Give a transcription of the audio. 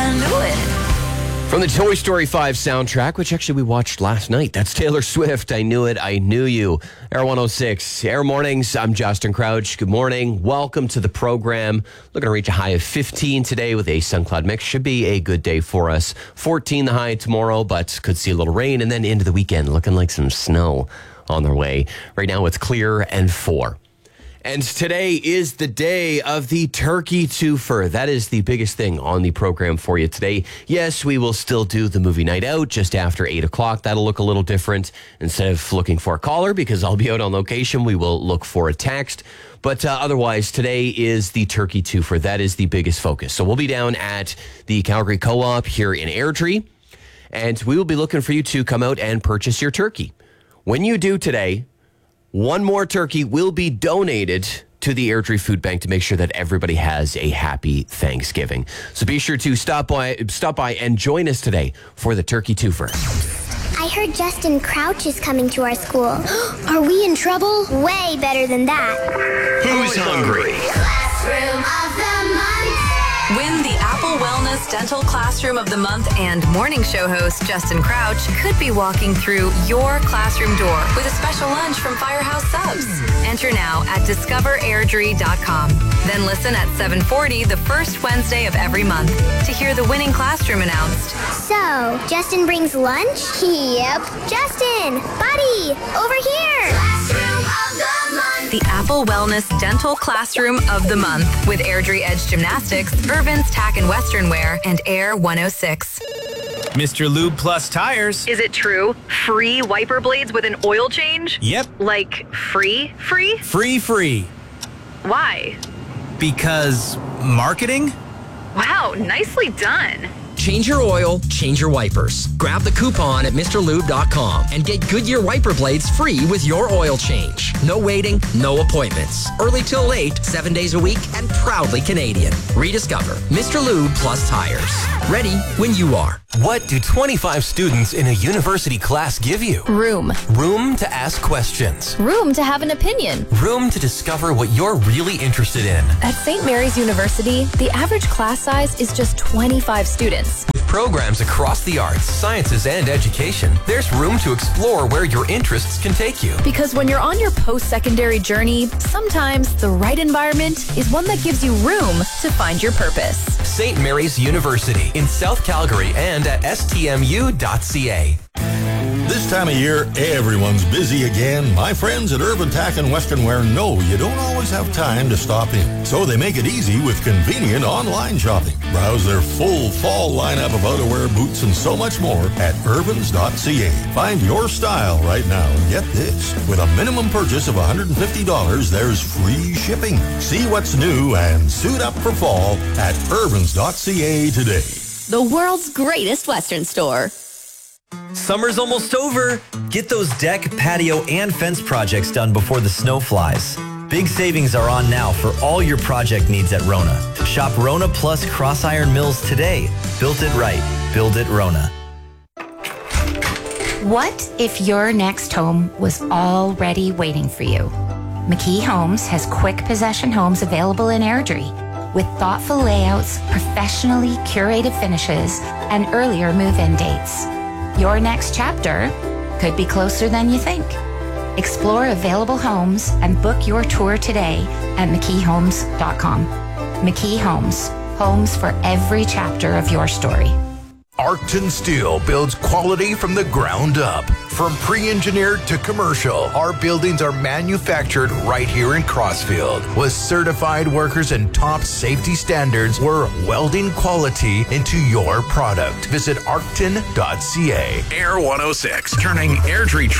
I knew it. From the Toy Story 5 soundtrack, which actually we watched last night. That's Taylor Swift. I Knew It, I Knew You. Air 106, Air Mornings. I'm Justin Crouch. Good morning. Welcome to the program. Looking to reach a high of 15 today with a sun cloud mix. Should be a good day for us. 14 the high tomorrow, but could see a little rain. And then into the weekend, looking like some snow on their way. Right now it's clear and 4. And today is the day of the Turkey Twofer. That is the biggest thing on the program for you today. Yes, we will still do the movie night out just after 8 o'clock. That'll look a little different. Instead of looking for a caller, because I'll be out on location, we will look for a text. But otherwise, today is the Turkey Twofer. That is the biggest focus. So we'll be down at the Calgary Co-op here in Airdrie, and we will be looking for you to come out and purchase your turkey. When you do today, one more turkey will be donated to the Airdrie Food Bank to make sure that everybody has a happy Thanksgiving. So be sure to stop by and join us today for the Turkey Twofer. I heard Justin Crouch is coming to our school. Are we in trouble? Way better than that. Who's hungry? Classroom of the month. Win the Apple Wellness Dental Classroom of the Month, and morning show host Justin Crouch could be walking through your classroom door with a special lunch from Firehouse Subs. Enter now at discoverairdrie.com. Then listen at 7:40 the first Wednesday of every month to hear the winning classroom announced. So, Justin brings lunch? Yep. Justin, buddy, over here. Classroom of the month. The Apple Wellness Dental Classroom of the Month with Airdrie Edge Gymnastics, Irvin's Tack and Western Wear, and Air 106. Mr. Lube Plus Tires. Is it true? Free wiper blades with an oil change? Yep. Like free? Free. Why? Because marketing? Wow, nicely done. Change your oil, change your wipers. Grab the coupon at MrLube.com and get Goodyear wiper blades free with your oil change. No waiting, no appointments. Early till late, 7 days a week, and proudly Canadian. Rediscover Mr. Lube Plus Tires. Ready when you are. What do 25 students in a university class give you? Room. Room to ask questions. Room to have an opinion. Room to discover what you're really interested in. At St. Mary's University, the average class size is just 25 students. With programs across the arts, sciences, and education, there's room to explore where your interests can take you. Because when you're on your post-secondary journey, sometimes the right environment is one that gives you room to find your purpose. St. Mary's University in South Calgary and at stmu.ca. This time of year, everyone's busy again. My friends at Irvin Tack and Western Wear know you don't always have time to stop in. So they make it easy with convenient online shopping. Browse their full fall lineup of outerwear, boots, and so much more at irvins.ca. Find your style right now and get this. With a minimum purchase of $150, there's free shipping. See what's new and suit up for fall at irvins.ca today. The world's greatest Western store. Summer's almost over. Get those deck, patio, and fence projects done before the snow flies. Big savings are on now for all your project needs at Rona. Shop Rona Plus Cross Iron Mills today. Built it right. Build it Rona. What if your next home was already waiting for you? McKee Homes has quick possession homes available in Airdrie with thoughtful layouts, professionally curated finishes, and earlier move-in dates. Your next chapter could be closer than you think. Explore available homes and book your tour today at McKeeHomes.com. McKee Homes, homes for every chapter of your story. Arcton Steel builds quality from the ground up. From pre-engineered to commercial, our buildings are manufactured right here in Crossfield. With certified workers and top safety standards, we're welding quality into your product. Visit arcton.ca. Air 106, turning Airdrie